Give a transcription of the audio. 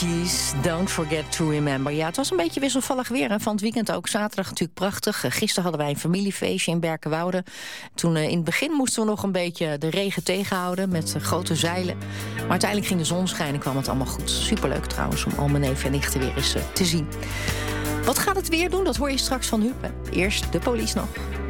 Gees, Don't Forget to Remember. Ja, het was een beetje wisselvallig weer. Hè? Van het weekend ook. Zaterdag natuurlijk prachtig. Gisteren hadden wij een familiefeestje in Berkenwoude. Toen in het begin moesten we nog een beetje de regen tegenhouden met grote zeilen. Maar uiteindelijk ging de zon schijnen en kwam het allemaal goed. Superleuk trouwens om al mijn neven en nichten weer eens te zien. Wat gaat het weer doen? Dat hoor je straks van Huub. Eerst de police nog.